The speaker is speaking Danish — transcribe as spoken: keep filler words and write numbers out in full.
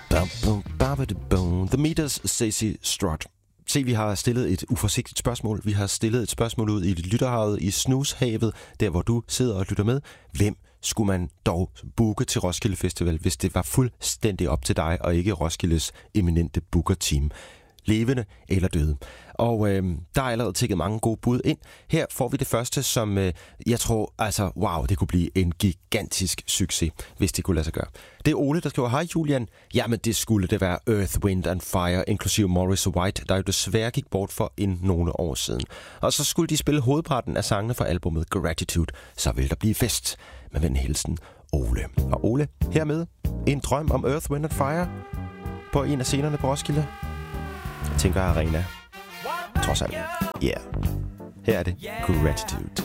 The Meters, Stacey Strut. Se, vi har stillet et uforsigtigt spørgsmål. Vi har stillet et spørgsmål ud i lytterhavet, i snushavet, der hvor du sidder og lytter med. Hvem skulle man dog booke til Roskilde Festival, hvis det var fuldstændig op til dig, og ikke Roskildes eminente booker-team? Levende eller døde. Og øh, der er allerede tækket mange gode bud ind. Her får vi det første, som øh, jeg tror, altså wow, det kunne blive en gigantisk succes, hvis det kunne lade sig gøre. Det er Ole, der skriver, hej Julian. Jamen det skulle det være Earth, Wind and Fire, inklusive Morris White, der jo desværre gik bort for en nogle år siden. Og så skulle de spille hovedparten af sangene fra albumet Gratitude, så vil der blive fest. Med ven hilsen, Ole. Og Ole, hermed en drøm om Earth, Wind and Fire på en af scenerne på Roskilde. Jeg tænker Arena. Trods alt. Ja. Yeah. Her er det Gratitude.